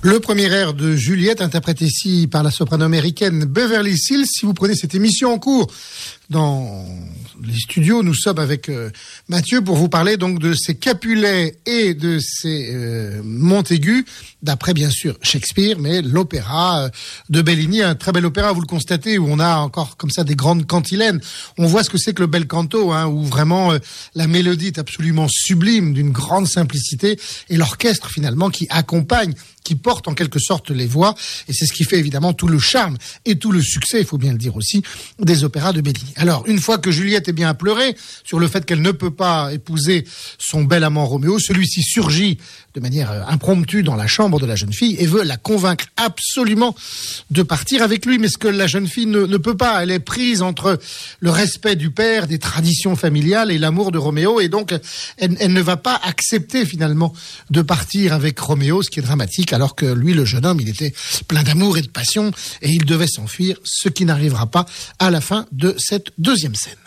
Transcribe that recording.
Le premier air de Juliette, interprété ici par la soprano américaine Beverly Sills. Si vous prenez cette émission en cours dans les studios, nous sommes avec Mathieu pour vous parler donc de ces Capulet et de ces Montaigu, d'après bien sûr Shakespeare, mais l'opéra de Bellini, un très bel opéra, vous le constatez, où on a encore comme ça des grandes cantilènes. On voit ce que c'est que le bel canto, où vraiment la mélodie est absolument sublime, d'une grande simplicité, et l'orchestre finalement qui accompagne, qui porte en quelque sorte les voix, et c'est ce qui fait évidemment tout le charme et tout le succès, il faut bien le dire aussi, des opéras de Bellini. Alors, une fois que Juliette est bien à pleurer sur le fait qu'elle ne peut pas épouser son bel amant Roméo, celui-ci surgit de manière impromptue dans la chambre de la jeune fille et veut la convaincre absolument de partir avec lui, mais ce que la jeune fille ne peut pas, elle est prise entre le respect du père, des traditions familiales et l'amour de Roméo, et donc elle ne va pas accepter finalement de partir avec Roméo, ce qui est dramatique, alors que lui, le jeune homme, il était plein d'amour et de passion et il devait s'enfuir, ce qui n'arrivera pas à la fin de cette deuxième scène.